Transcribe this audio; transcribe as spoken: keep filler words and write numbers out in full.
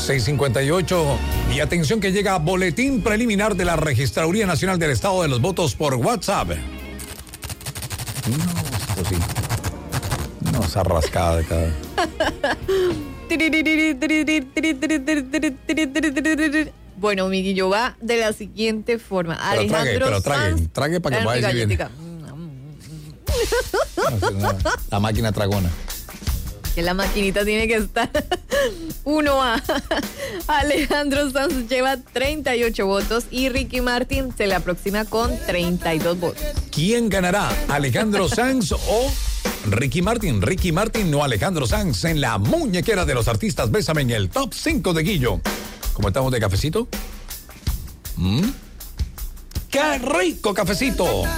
seis cincuenta y ocho. Y atención que llega boletín preliminar de la Registraduría Nacional del Estado de los Votos por WhatsApp. No, esto sí. No, esa rascada de cada... Bueno, Miguillo, va de la siguiente forma. Pero Alejandro trague, pero trague, Sanz, trague para que Dale, vaya bien. galletica. No, la máquina tragona. Que la maquinita tiene que estar. uno A. Alejandro Sanz lleva treinta y ocho votos y Ricky Martin se le aproxima con treinta y dos votos. ¿Quién ganará? ¿Alejandro Sanz o Ricky Martin? Ricky Martin o Alejandro Sanz en la muñequera de los artistas Bésame en el top cinco de Guillo. ¿Cómo estamos de cafecito? ¿Mm? ¡Qué rico cafecito!